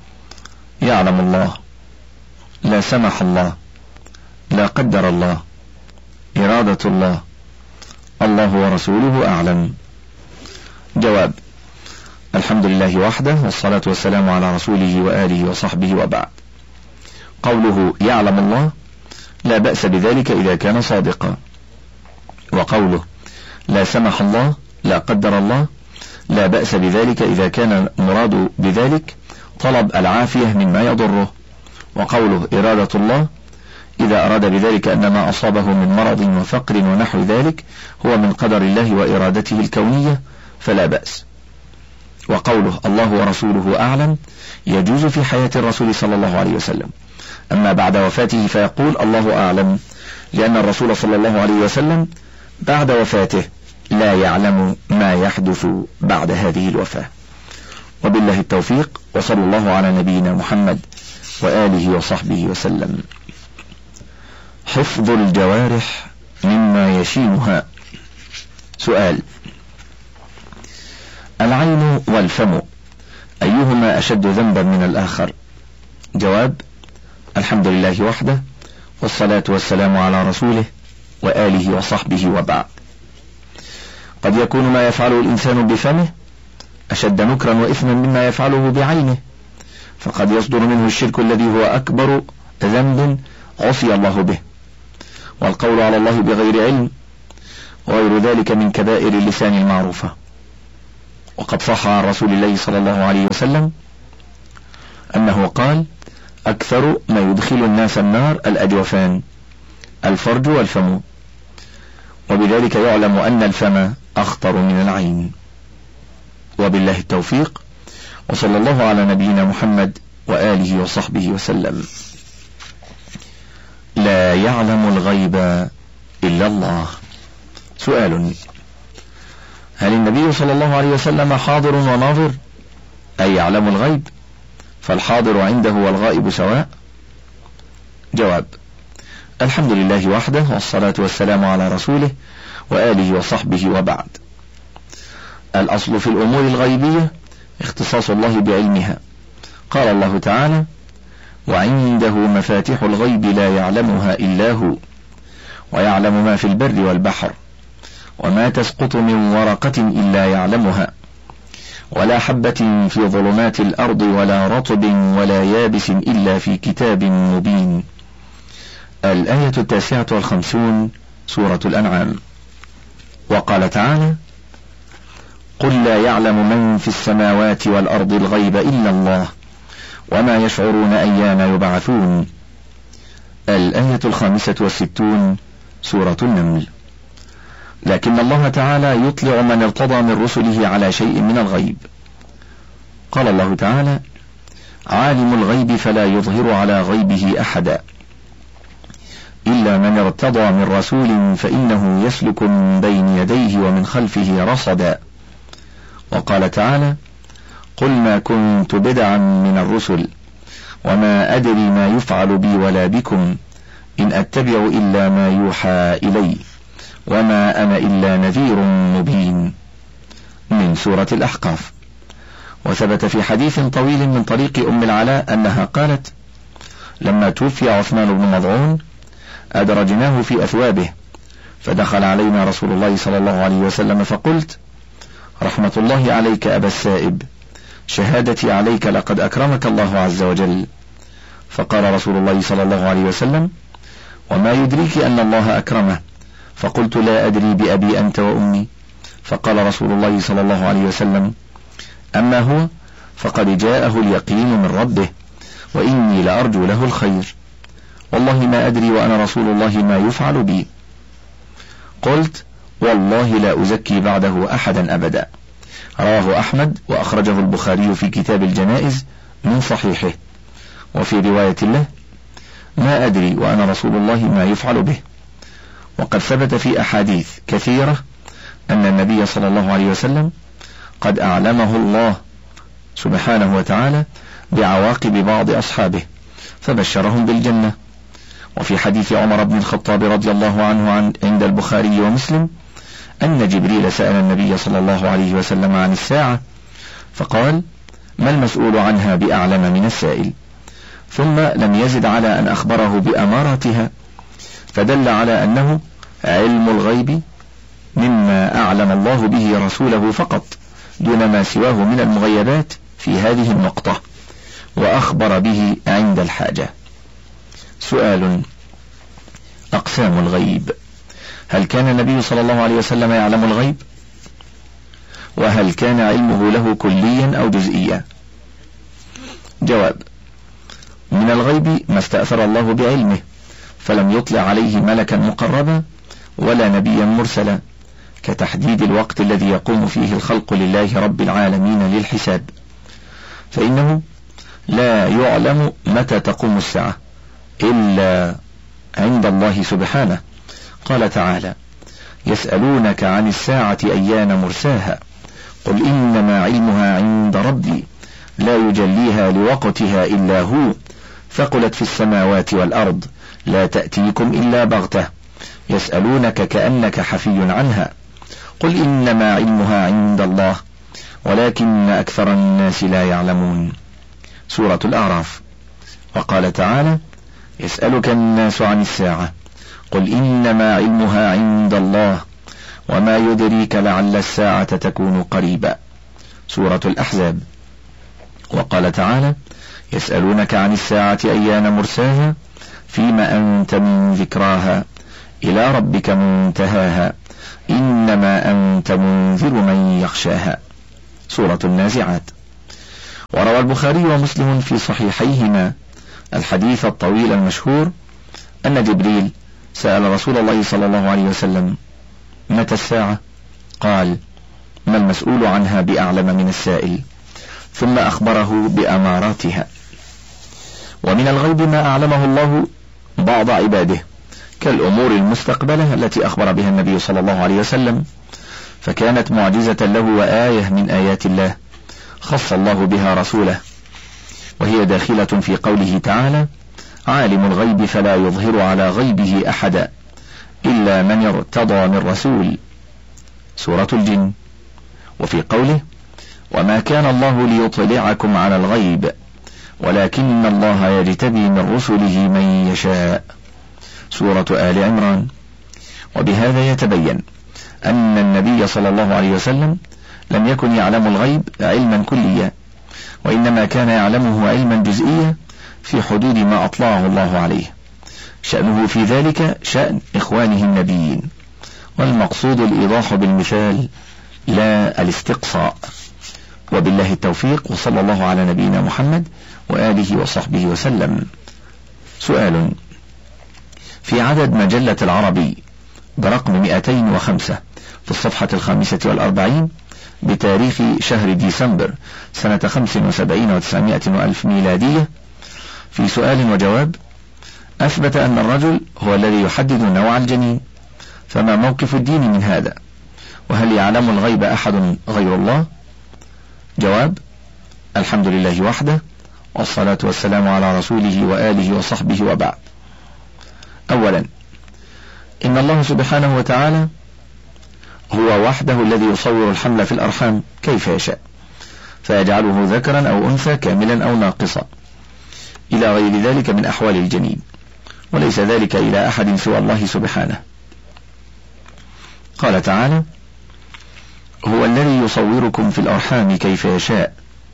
يعلم الله، لا سمح الله، لا قدر الله، إرادة الله، الله ورسوله أعلم. جواب: الحمد لله وحده، والصلاة والسلام على رسوله وآله وصحبه، وبعد. قوله يعلم الله لا بأس بذلك إذا كان صادقا، وقوله لا سمح الله لا قدر الله لا بأس بذلك إذا كان مراد بذلك طلب العافية مما يضره، وقوله إرادة الله إذا أراد بذلك أن ما أصابه من مرض وفقر ونحو ذلك هو من قدر الله وإرادته الكونية فلا بأس. وقوله الله ورسوله أعلم يجوز في حياة الرسول صلى الله عليه وسلم، أما بعد وفاته فيقول الله أعلم، لأن الرسول صلى الله عليه وسلم بعد وفاته لا يعلم ما يحدث بعد هذه الوفاة. وبالله التوفيق، وصلى الله على نبينا محمد وآله وصحبه وسلم. حفظ الجوارح مما يشينها. سؤال: العين والفم أيهما أشد ذنبا من الآخر؟ جواب: الحمد لله وحده، والصلاة والسلام على رسوله وآله وصحبه، وبعد. قد يكون ما يفعله الإنسان بفمه أشد نكرا وإثما مما يفعله بعينه، فقد يصدر منه الشرك الذي هو أكبر ذنب عصي الله به، والقول على الله بغير علم، وغير ذلك من كبائر اللسان المعروفة. وقد صح عن رسول الله صلى الله عليه وسلم أنه قال: أكثر ما يدخل الناس النار الأجوفان، الفرج والفم، وبذلك يعلم أن الفم أخطر من العين. وبالله التوفيق، وصلى الله على نبينا محمد وآله وصحبه وسلم. لا يعلم الغيب إلا الله. سؤال: هل النبي صلى الله عليه وسلم حاضر وناظر، أي يعلم الغيب، فالحاضر عنده والغائب سواء؟ جواب: الحمد لله وحده، والصلاة والسلام على رسوله وآله وصحبه، وبعد. الأصل في الأمور الغيبية اختصاص الله بعلمها. قال الله تعالى: وعنده مفاتيح الغيب لا يعلمها إلا هو، ويعلم ما في البر والبحر، وما تسقط من ورقة إلا يعلمها، ولا حبة في ظلمات الأرض ولا رطب ولا يابس إلا في كتاب مبين. الآية التاسعة والخمسون، سورة الأنعام. وقال تعالى: قل لا يعلم من في السماوات والأرض الغيب إلا الله وما يشعرون أيان يبعثون. الآية الخامسة والستون، سورة النمل. لكن الله تعالى يطلع من ارتضى من رسله على شيء من الغيب. قال الله تعالى: عالم الغيب فلا يظهر على غيبه أحدا إلا من ارتضى من رسول فإنه يسلك من بين يديه ومن خلفه رصدا. وقال تعالى: قل ما كنت بدعا من الرسل وما أدري ما يفعل بي ولا بكم إن أتبع إلا ما يوحى إلي وما أنا إلا نذير مبين. من سورة الأحقاف. وثبت في حديث طويل من طريق أم العلاء أنها قالت: لما توفي عثمان بن مظعون أدرجناه في أثوابه، فدخل علينا رسول الله صلى الله عليه وسلم فقلت: رحمة الله عليك أبا السائب، شهادتي عليك لقد أكرمك الله عز وجل. فقال رسول الله صلى الله عليه وسلم: وما يدريك أن الله أكرمه؟ فقلت: لا أدري بأبي أنت وأمي. فقال رسول الله صلى الله عليه وسلم: أما هو فقد جاءه اليقين من ربه، وإني لأرجو له الخير، والله ما أدري وأنا رسول الله ما يفعل بي. قلت: والله لا أزكي بعده أحدا أبدا. رواه أحمد وأخرجه البخاري في كتاب الجنائز من صحيحه. وفي رواية له: ما أدري وأنا رسول الله ما يفعل به. وقد ثبت في أحاديث كثيرة أن النبي صلى الله عليه وسلم قد أعلمه الله سبحانه وتعالى بعواقب بعض أصحابه فبشرهم بالجنة. وفي حديث عمر بن الخطاب رضي الله عنه عن عند البخاري ومسلم أن جبريل سأل النبي صلى الله عليه وسلم عن الساعة فقال: ما المسؤول عنها بأعلم من السائل؟ ثم لم يزد على أن أخبره بأماراتها، فدل على أنه علم الغيب مما أعلم الله به رسوله فقط دون ما سواه من المغيبات في هذه النقطة، وأخبر به عند الحاجة. سؤال: أقسام الغيب. هل كان النبي صلى الله عليه وسلم يعلم الغيب؟ وهل كان علمه له كليا أو جزئيا؟ جواب: من الغيب ما استأثر الله بعلمه، فلم يطلع عليه ملكا مقربا ولا نبيا مرسلا، كتحديد الوقت الذي يقوم فيه الخلق لله رب العالمين للحساب، فإنه لا يعلم متى تقوم الساعة إلا عند الله سبحانه. قال تعالى: يسألونك عن الساعة أيان مرساها قل إنما علمها عند ربي لا يجليها لوقتها إلا هو ثقلت في السماوات والأرض لا تأتيكم إلا بغتة يسألونك كأنك حفي عنها قل إنما علمها عند الله ولكن أكثر الناس لا يعلمون. سورة الأعراف. وقال تعالى: يسألك الناس عن الساعة قل إنما علمها عند الله وما يدريك لعل الساعة تكون قريبا. سورة الأحزاب. وقال تعالى: يسألونك عن الساعة أيان مرساها فيما أنت من ذكراها إلى ربك منتهاها إنما أنت منذر من يخشاها. سورة النازعات. وروى البخاري ومسلم في صحيحيهما الحديث الطويل المشهور أن جبريل سأل رسول الله صلى الله عليه وسلم: متى الساعة؟ قال: ما المسؤول عنها بأعلم من السائل. ثم أخبره بأماراتها. ومن الغيب ما أعلمه الله بعض عباده كالأمور المستقبلة التي أخبر بها النبي صلى الله عليه وسلم، فكانت معجزة له وآية من آيات الله خص الله بها رسوله، وهي داخلة في قوله تعالى: عالم الغيب فلا يظهر على غيبه أحدا إلا من ارتضى من رسول، سورة الجن. وفي قوله: وما كان الله ليطلعكم على الغيب ولكن الله يجتبي من رسله من يشاء، سورة آل عمران. وبهذا يتبين أن النبي صلى الله عليه وسلم لم يكن يعلم الغيب علما كليا، وإنما كان يعلمه علما جزئيا في حدود ما أطلعه الله عليه، شأنه في ذلك شأن إخوانه النبيين، والمقصود الإيضاح بالمثال لا الاستقصاء. وبالله التوفيق، وصلى الله على نبينا محمد وآله وصحبه وسلم. سؤال: في عدد مجلة العربي برقم مئتين وخمسة في الصفحة الخامسة والأربعين بتاريخ شهر ديسمبر سنة خمس وسبعين وتسعمائة وألف ميلادية، في سؤال وجواب، أثبت أن الرجل هو الذي يحدد نوع الجنين، فما موقف الدين من هذا؟ وهل يعلم الغيب أحد غير الله؟ جواب: الحمد لله وحده، والصلاة والسلام على رسوله وآله وصحبه، وبعد. أولا، إن الله سبحانه وتعالى هو وحده الذي يصور الحمل في الأرحام كيف يشاء، فيجعله ذكرا أو أنثى كاملا أو ناقصا إلى غير ذلك من أحوال الجنين، وليس ذلك إلى أحد سوى الله سبحانه. قال تعالى: هو الذي يصوركم في الأرحام كيف يشاء،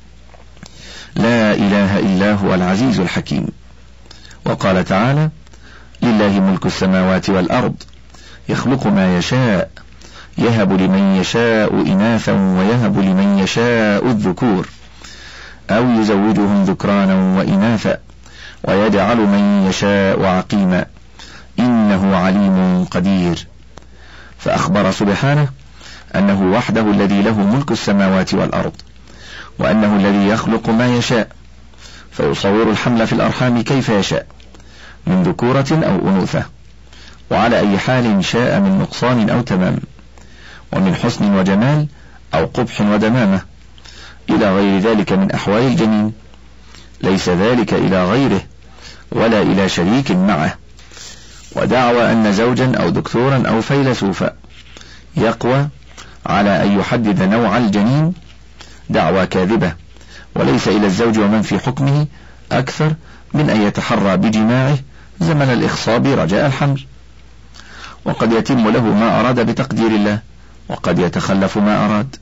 لا إله إلا هو العزيز الحكيم. وقال تعالى: لله ملك السماوات والأرض يخلق ما يشاء يهب لمن يشاء إناثا ويهب لمن يشاء الذكور أو يزوجهم ذكرانا وإناثا ويجعل من يشاء عقيما إنه عليم قدير. فأخبر سبحانه أنه وحده الذي له ملك السماوات والأرض، وأنه الذي يخلق ما يشاء، فيصور الحمل في الأرحام كيف يشاء من ذكورة أو أنوثة، وعلى أي حال شاء من نقصان أو تمام، ومن حسن وجمال أو قبح ودمامة، إلى غير ذلك من أحوال الجنين، ليس ذلك إلى غيره ولا إلى شريك معه. ودعوى أن زوجا أو دكتورا أو فيلسوفا يقوى على أن يحدد نوع الجنين دعوى كاذبة، وليس إلى الزوج ومن في حكمه أكثر من أن يتحرى بجماعه زمن الإخصاب رجاء الحمل، وقد يتم له ما أراد بتقدير الله، وقد يتخلف ما أراد،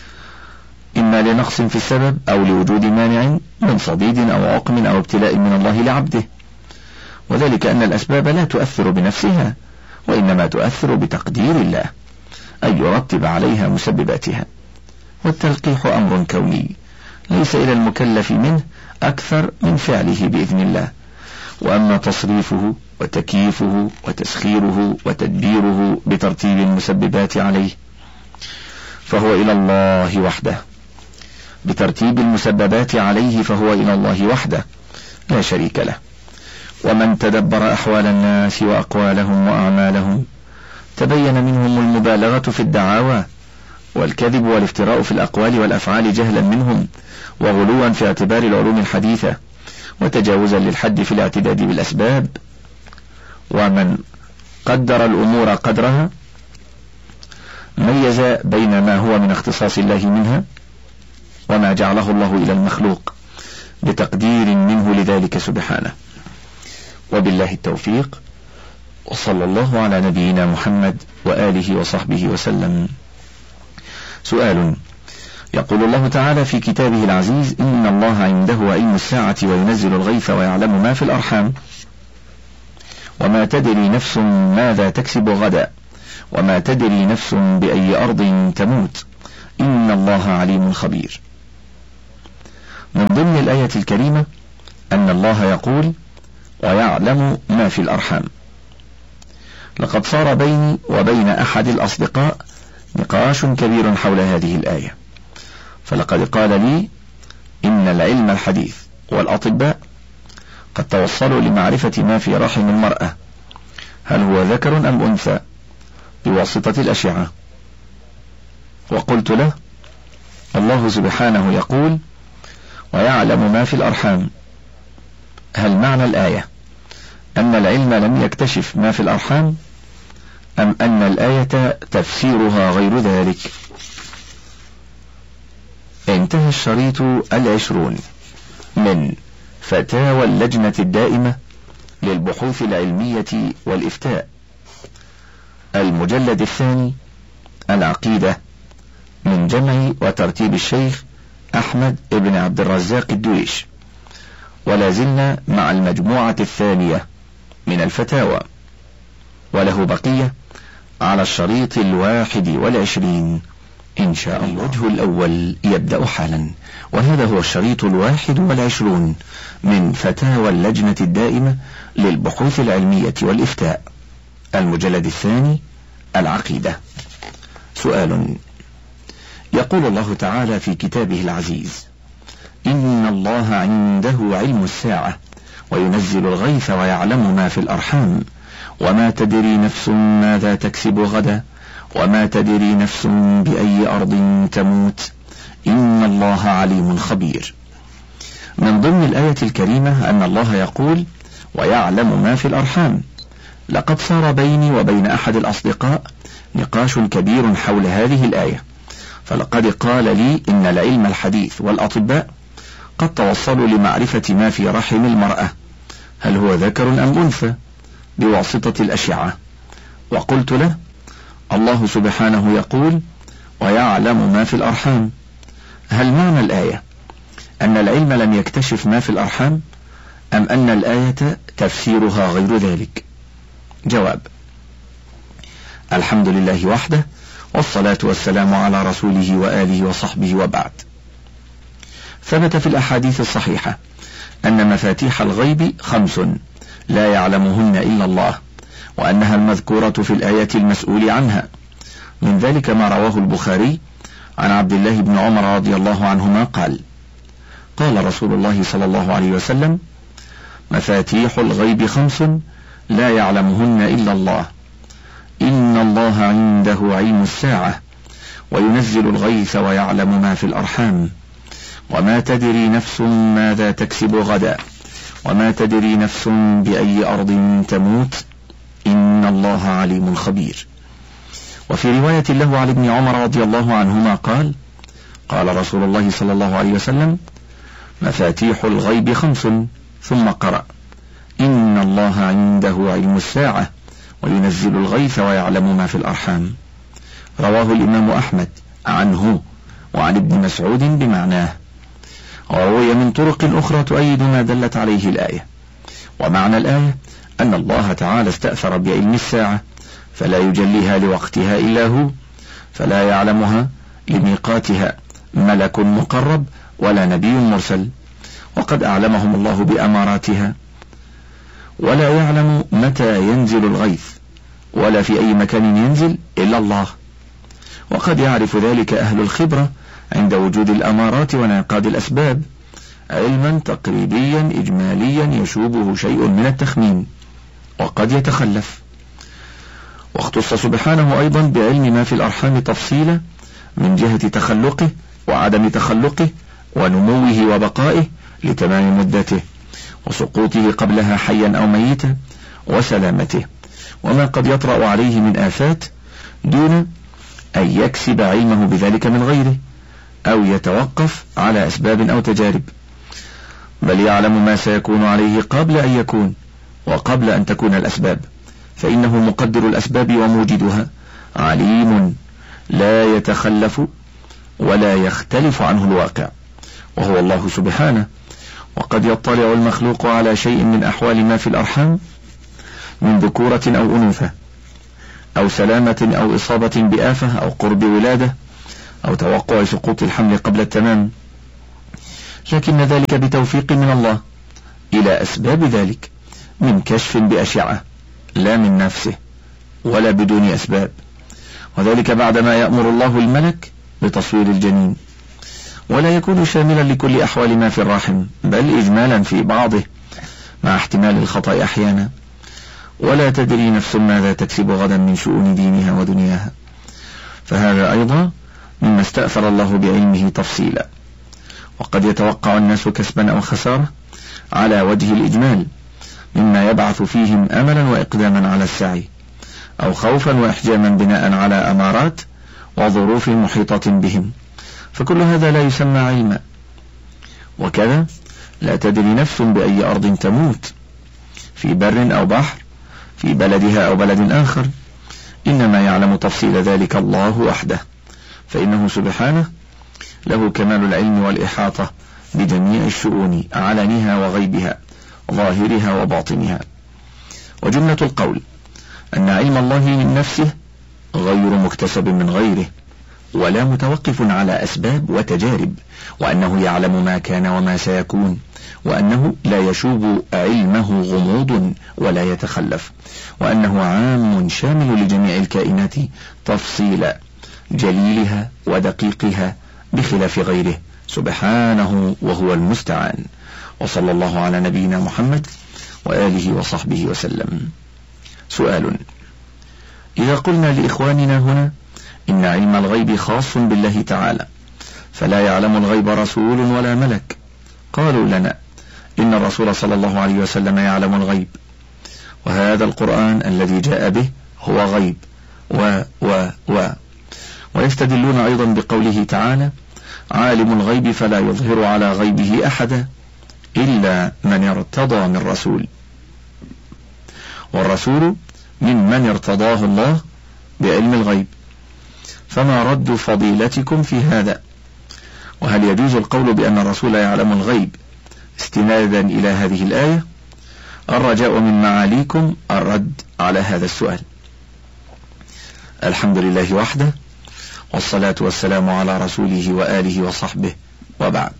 إما لنقص في السبب أو لوجود مانع من صديد أو عقم أو ابتلاء من الله لعبده، وذلك أن الأسباب لا تؤثر بنفسها، وإنما تؤثر بتقدير الله أن يرتب عليها مسبباتها. والتلقيح أمر كوني ليس إلى المكلف منه أكثر من فعله بإذن الله، وأما تصريفه وتكييفه وتسخيره وتدبيره بترتيب المسببات عليه فهو إلى الله وحده، بترتيب المسببات عليه فهو إلى الله وحده لا شريك له. ومن تدبر أحوال الناس وأقوالهم وأعمالهم تبين منهم المبالغة في الدعاوى والكذب والافتراء في الأقوال والأفعال جهلا منهم، وغلوا في اعتبار العلوم الحديثة، وتجاوزا للحد في الاعتداد بالأسباب. ومن قدر الأمور قدرها ميز بين ما هو من اختصاص الله منها وما جعله الله إلى المخلوق بتقدير منه لذلك سبحانه. وبالله التوفيق، وصلى الله على نبينا محمد وآله وصحبه وسلم. سؤال: يقول الله تعالى في كتابه العزيز: إن الله عنده علم الساعة وينزل الغيث ويعلم ما في الأرحام وما تدري نفس ماذا تكسب غدا وما تدري نفس بأي أرض تموت إن الله عليم خبير. من ضمن الآية الكريمة أن الله يقول: ويعلم ما في الأرحام. لقد صار بيني وبين أحد الأصدقاء نقاش كبير حول هذه الآية، فلقد قال لي إن العلم الحديث والأطباء قد توصلوا لمعرفة ما في رحم المرأة، هل هو ذكر أم أنثى، بواسطة الأشعة. وقلت له: الله سبحانه يقول: ويعلم ما في الأرحام، هل معنى الآية أن العلم لم يكتشف ما في الأرحام، أم أن الآية تفسيرها غير ذلك؟ انتهى الشريط العشرون من فتاوى اللجنة الدائمة للبحوث العلمية والإفتاء، المجلد الثاني، العقيدة، من جمع وترتيب الشيخ أحمد بن عبد الرزاق الدويش، ولا زلنا مع المجموعة الثانية من الفتاوى، وله بقية على الشريط الواحد والعشرين إن شاء الله. الوجه الأول يبدأ حالا، وهذا هو الشريط الواحد والعشرون من فتاوى اللجنة الدائمة للبحوث العلمية والإفتاء، المجلد الثاني، العقيدة. سؤال: يقول الله تعالى في كتابه العزيز: إن الله عنده علم الساعة وينزل الغيث ويعلم ما في الأرحام وما تدري نفس ماذا تكسب غدا وما تدري نفس بأي أرض تموت إن الله عليم خبير. من ضمن الآية الكريمة أن الله يقول: ويعلم ما في الأرحام. لقد صار بيني وبين أحد الأصدقاء نقاش كبير حول هذه الآية، فلقد قال لي إن العلم الحديث والأطباء قد توصلوا لمعرفة ما في رحم المرأة، هل هو ذكر أم أنثى، بواسطة الأشعة. وقلت له: الله سبحانه يقول: ويعلم ما في الأرحام، هل معنى الآية أن العلم لم يكتشف ما في الأرحام، أم أن الآية تفسيرها غير ذلك؟ جواب: الحمد لله وحده، والصلاة والسلام على رسوله وآله وصحبه، وبعد. ثبت في الأحاديث الصحيحة أن مفاتيح الغيب خمس لا يعلمهن إلا الله، وأنها المذكورة في الآية المسؤول عنها. من ذلك ما رواه البخاري عن عبد الله بن عمر رضي الله عنهما قال: قال رسول الله صلى الله عليه وسلم: مفاتيح الغيب خمس لا يعلمهن إلا الله، إن الله عنده علم الساعة وينزل الغيث ويعلم ما في الأرحام وما تدري نفس ماذا تكسب غدا وما تدري نفس بأي أرض تموت إن الله عليم خبير. وفي رواية له عن ابن عمر رضي الله عنهما قال: قال رسول الله صلى الله عليه وسلم: مفاتيح الغيب خمس، ثم قرأ: إن الله عنده علم الساعة وينزل الغيث ويعلم ما في الأرحام. رواه الإمام أحمد عنه وعن ابن مسعود بمعناه، وروي من طرق أخرى تؤيد ما دلت عليه الآية. ومعنى الآية أن الله تعالى استأثر بعلم الساعة فلا يجليها لوقتها إلا هو، فلا يعلمها لميقاتها ملك مقرب ولا نبي مرسل، وقد أعلمهم الله بأماراتها. ولا يعلم متى ينزل الغيث ولا في أي مكان ينزل إلا الله، وقد يعرف ذلك أهل الخبرة عند وجود الأمارات وانعقاد الأسباب، علما تقريبيا إجماليا يشوبه شيء من التخمين، وقد يتخلف. واختص سبحانه أيضا بعلم ما في الأرحام تفصيلا من جهة تخلقه وعدم تخلقه ونموه وبقائه لتمام مدته، وسقوطه قبلها حيا أو ميتا، وسلامته، وما قد يطرأ عليه من آفات، دون أن يكسب علمه بذلك من غيره أو يتوقف على أسباب أو تجارب، بل يعلم ما سيكون عليه قبل أن يكون وقبل أن تكون الأسباب، فإنه مقدر الأسباب وموجدها، عليم لا يتخلف ولا يختلف عنه الواقع، وهو الله سبحانه. وقد يطلع المخلوق على شيء من أحوال ما في الأرحام من ذكورة أو أنوثة أو سلامة أو إصابة بآفة أو قرب ولادة أو توقع سقوط الحمل قبل التمام، لكن ذلك بتوفيق من الله إلى أسباب ذلك من كشف بأشعة لا من نفسه ولا بدون أسباب، وذلك بعدما يأمر الله الملك بتصوير الجنين، ولا يكون شاملا لكل أحوال ما في الرحم، بل إجمالا في بعضه مع احتمال الخطأ أحيانا. ولا تدري نفس ماذا تكسب غدا من شؤون دينها ودنياها، فهذا أيضا مما استأثر الله بعلمه تفصيلا. وقد يتوقع الناس كسبا أو خسارة على وجه الإجمال، مما يبعث فيهم أملا وإقداما على السعي، أو خوفا وإحجاما بناء على أمارات وظروف محيطة بهم، فكل هذا لا يسمى علما. وكذا لا تدري نفس بأي أرض تموت، في بر أو بحر، في بلدها أو بلد آخر، إنما يعلم تفصيل ذلك الله وحده، فإنه سبحانه له كمال العلم والإحاطة بجميع الشؤون علنها وغيبها، ظاهرها وباطنها. وجملة القول أن علم الله من نفسه غير مكتسب من غيره، ولا متوقف على أسباب وتجارب، وأنه يعلم ما كان وما سيكون، وأنه لا يشوب علمه غموض ولا يتخلف، وأنه عام شامل لجميع الكائنات تفصيلا جليلها ودقيقها بخلاف غيره سبحانه، وهو المستعان. وصلى الله على نبينا محمد وآله وصحبه وسلم. سؤال: إذا قلنا لإخواننا هنا إن علم الغيب خاص بالله تعالى، فلا يعلم الغيب رسول ولا ملك، قالوا لنا إن الرسول صلى الله عليه وسلم يعلم الغيب، وهذا القرآن الذي جاء به هو غيب، و و و ويستدلون أيضا بقوله تعالى: عالم الغيب فلا يظهر على غيبه أحدا إلا من ارتضى من رسول، والرسول من من ارتضاه الله بعلم الغيب، فما رد فضيلتكم في هذا؟ وهل يجوز القول بأن الرسول يعلم الغيب استنادا إلى هذه الآية؟ الرجاء من معاليكم الرد على هذا السؤال. الحمد لله وحده، والصلاة والسلام على رسوله وآله وصحبه، وبعد.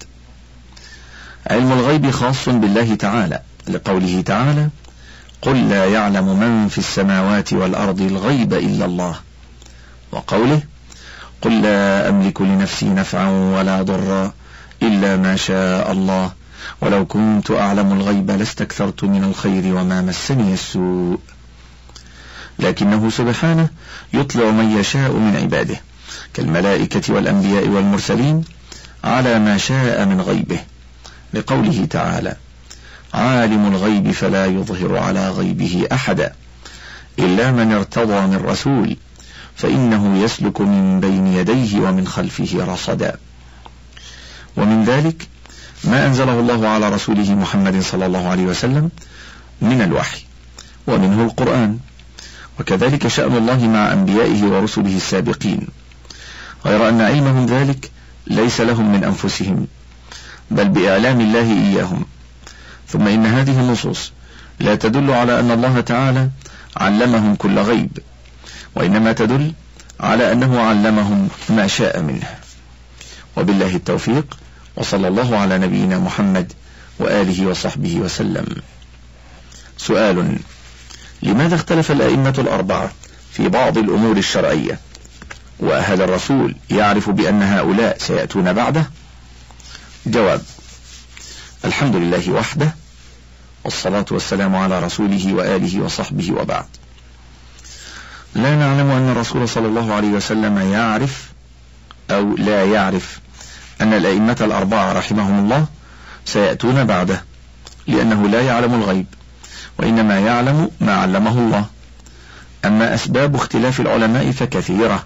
علم الغيب خاص بالله تعالى، لقوله تعالى: قل لا يعلم من في السماوات والأرض الغيب إلا الله، وقوله: قل لا أملك لنفسي نفعا ولا ضرا إلا ما شاء الله ولو كنت أعلم الغيب لاستكثرت من الخير وما مسني السوء. لكنه سبحانه يطلع من يشاء من عباده كالملائكة والأنبياء والمرسلين على ما شاء من غيبه، لقوله تعالى: عالم الغيب فلا يظهر على غيبه أحدا إلا من ارتضى من رسول فإنه يسلك من بين يديه ومن خلفه رصدا. ومن ذلك ما أنزله الله على رسوله محمد صلى الله عليه وسلم من الوحي، ومنه القرآن، وكذلك شأن الله مع أنبيائه ورسله السابقين، غير أن علمهم ذلك ليس لهم من أنفسهم، بل بإعلام الله إياهم. ثم إن هذه النصوص لا تدل على أن الله تعالى علمهم كل غيب، وإنما تدل على أنه علمهم ما شاء منه. وبالله التوفيق، وصلى الله على نبينا محمد وآله وصحبه وسلم. سؤال: لماذا اختلف الأئمة الأربعة في بعض الأمور الشرعية؟ وهل الرسول يعرف بأن هؤلاء سيأتون بعده؟ جواب: الحمد لله وحده، والصلاة والسلام على رسوله وآله وصحبه، وبعد. لا نعلم أن الرسول صلى الله عليه وسلم يعرف أو لا يعرف أن الأئمة الأربعة رحمهم الله سيأتون بعده، لأنه لا يعلم الغيب، وإنما يعلم ما علمه الله. أما أسباب اختلاف العلماء فكثيرة،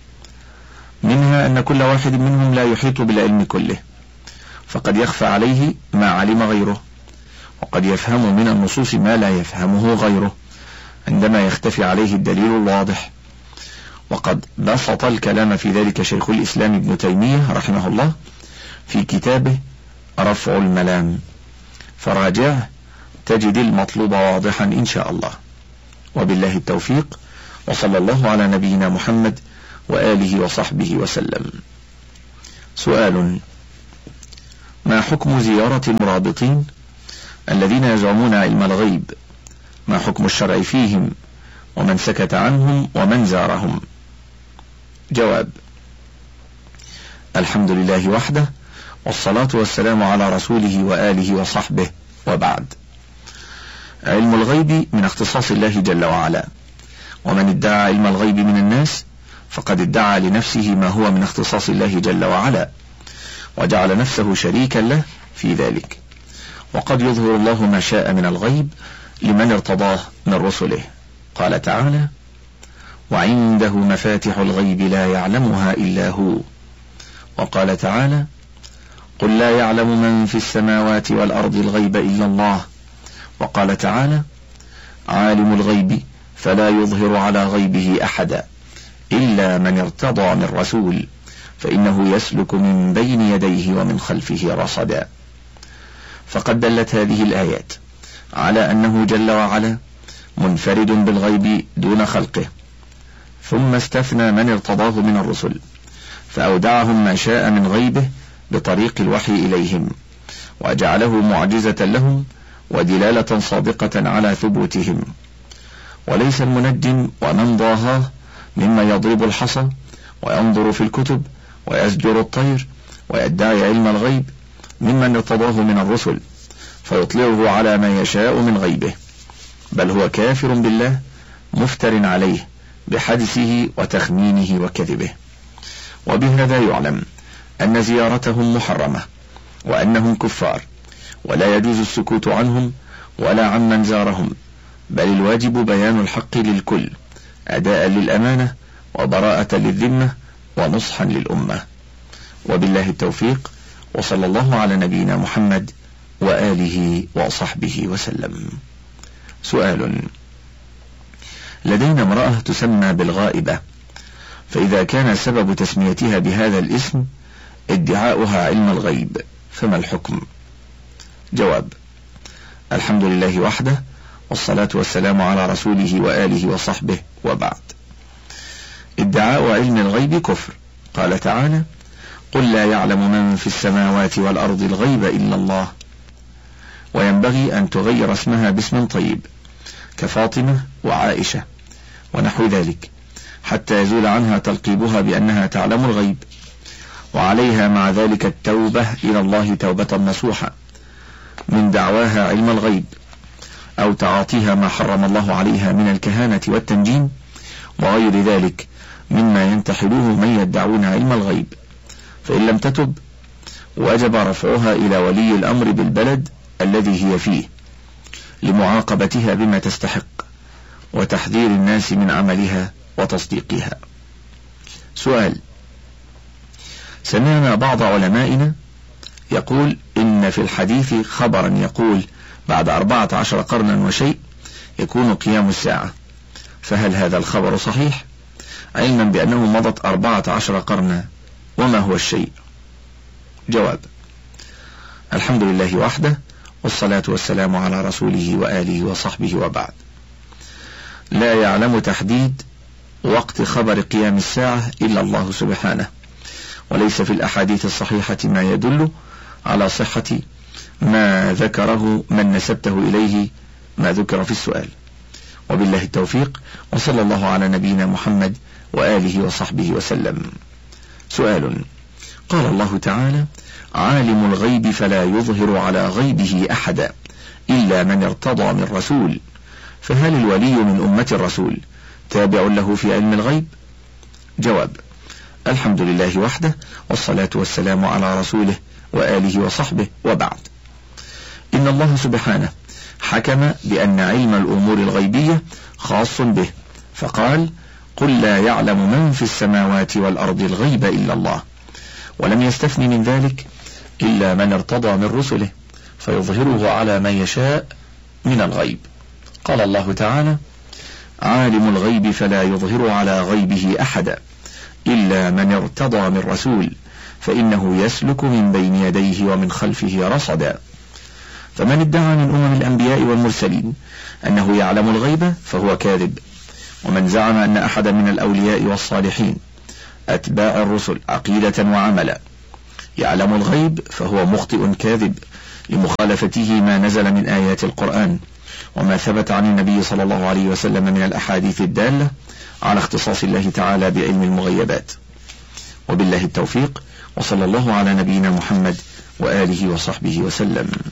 منها أن كل واحد منهم لا يحيط بالعلم كله، فقد يخفى عليه ما علم غيره، وقد يفهم من النصوص ما لا يفهمه غيره عندما يختفي عليه الدليل الواضح. وقد بسط الكلام في ذلك شيخ الإسلام ابن تيمية رحمه الله في كتابه رفع الملام، فراجعه تجد المطلوب واضحا إن شاء الله. وبالله التوفيق، وصلى الله على نبينا محمد وآله وصحبه وسلم. سؤال: ما حكم زيارة المرابطين الذين يزعمون علم الغيب؟ ما حكم الشرع فيهم ومن سكت عنهم ومن زارهم؟ جواب: الحمد لله وحده، والصلاة والسلام على رسوله وآله وصحبه، وبعد. علم الغيب من اختصاص الله جل وعلا، ومن ادعى علم الغيب من الناس فقد ادعى لنفسه ما هو من اختصاص الله جل وعلا، وجعل نفسه شريكا له في ذلك. وقد يظهر الله ما شاء من الغيب لمن ارتضاه من رسله. قال تعالى: وعنده مفاتح الغيب لا يعلمها إلا هو. وقال تعالى: قل لا يعلم من في السماوات والأرض الغيب إلا الله. وقال تعالى: عالم الغيب فلا يظهر على غيبه أحدا إلا من ارتضى من رسول فإنه يسلك من بين يديه ومن خلفه رصدا. فقد دلت هذه الآيات على أنه جل وعلا منفرد بالغيب دون خلقه، ثم استثنى من ارتضاه من الرسل فأودعهم ما شاء من غيبه بطريق الوحي إليهم، وجعله معجزة لهم ودلالة صادقة على ثبوتهم. وليس المنجم ومن ضاهاه مما يضرب الحصى وينظر في الكتب ويزجر الطير ويدعي علم الغيب ممن ارتضاه من الرسل فيطلعه على ما يشاء من غيبه، بل هو كافر بالله مفتر عليه بحدسه وتخمينه وكذبه. وبهذا يعلم أن زيارتهم محرمة وأنهم كفار، ولا يجوز السكوت عنهم ولا عمن زارهم، بل الواجب بيان الحق للكل أداء للأمانة وبراءة للذمة ونصحا للأمة. وبالله التوفيق، وصلى الله على نبينا محمد وآله وصحبه وسلم. سؤال: لدينا امرأة تسمى بالغائبة، فإذا كان سبب تسميتها بهذا الاسم ادعاؤها علم الغيب فما الحكم؟ جواب: الحمد لله وحده، والصلاة والسلام على رسوله وآله وصحبه، وبعد. ادعاء علم الغيب كفر. قال تعالى: قل لا يعلم من في السماوات والأرض الغيب إلا الله. وينبغي أن تغير اسمها باسم طيب كفاطمة وعائشة ونحو ذلك حتى يزول عنها تلقيبها بأنها تعلم الغيب، وعليها مع ذلك التوبة إلى الله توبة نصوحة من دعواها علم الغيب أو تعاطيها ما حرم الله عليها من الكهانة والتنجيم وغير ذلك مما ينتحلوه من يدعون علم الغيب. فإن لم تتب وجب رفعها إلى ولي الأمر بالبلد الذي هي فيه لمعاقبتها بما تستحق وتحذير الناس من عملها وتصديقها. سؤال: سمعنا بعض علمائنا يقول إن في الحديث خبرا يقول بعد أربعة عشر قرنا وشيء يكون قيام الساعة، فهل هذا الخبر صحيح علما بأنه مضت أربعة عشر قرنا؟ وما هو الشيء؟ جواب: الحمد لله وحده، والصلاة والسلام على رسوله وآله وصحبه، وبعد. لا يعلم تحديد وقت خبر قيام الساعة إلا الله سبحانه، وليس في الأحاديث الصحيحة ما يدل على صحة ما ذكره من نسبته إليه ما ذكر في السؤال. وبالله التوفيق، وصلى الله على نبينا محمد وآله وصحبه وسلم. سؤال: قال الله تعالى: عالم الغيب فلا يظهر على غيبه أحدا إلا من ارتضى من رسول، فهل الولي من أمة الرسول تابع له في علم الغيب؟ جواب: الحمد لله وحده، والصلاة والسلام على رسوله وآله وصحبه، وبعد. إن الله سبحانه حكم بأن علم الأمور الغيبية خاص به، فقال: قل لا يعلم من في السماوات والأرض الغيب إلا الله، ولم يستثن من ذلك إلا من ارتضى من رسله فيظهره على من يشاء من الغيب. قال الله تعالى: عالم الغيب فلا يظهر على غيبه أحدا إلا من ارتضى من رسول فإنه يسلك من بين يديه ومن خلفه رصدا. فمن ادعى من أمم الأنبياء والمرسلين أنه يعلم الغيب فهو كاذب، ومن زعم أن أحدا من الأولياء والصالحين أتباع الرسل عقيدة وعملا يعلم الغيب فهو مخطئ كاذب لمخالفته ما نزل من آيات القرآن وما ثبت عن النبي صلى الله عليه وسلم من الأحاديث الدالة على اختصاص الله تعالى بعلم المغيبات. وبالله التوفيق، وصلى الله على نبينا محمد وآله وصحبه وسلم.